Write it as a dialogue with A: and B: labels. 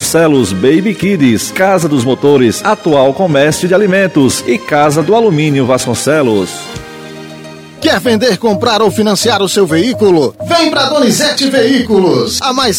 A: Vasconcelos Baby Kids, Casa dos Motores, Atual Comércio de Alimentos e Casa do Alumínio Vasconcelos.
B: Quer vender, comprar ou financiar o seu veículo? Vem para Donizete Veículos, a mais